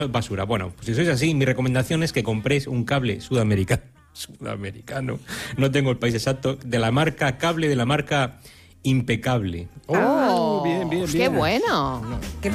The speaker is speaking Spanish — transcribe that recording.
basura. Bueno, pues si sois así, mi recomendación es que compréis un cable sudamericano, no tengo el país exacto, de la marca Impecable. Oh, bien, bien, ¡Qué bien. bueno! No, Qué